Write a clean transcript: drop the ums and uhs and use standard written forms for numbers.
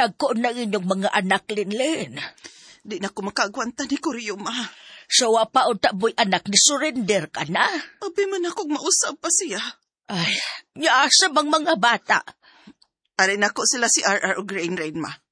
dagko na inyong mga anak, Linlin. Di na ko makagwanta ni Kuryo, ma. So, pa unta boy anak ni surrender ka na? Abi man akong mausap pa siya. Ay, niasa bang mga bata? Arin ako sila si RR o Grain Rain, ma.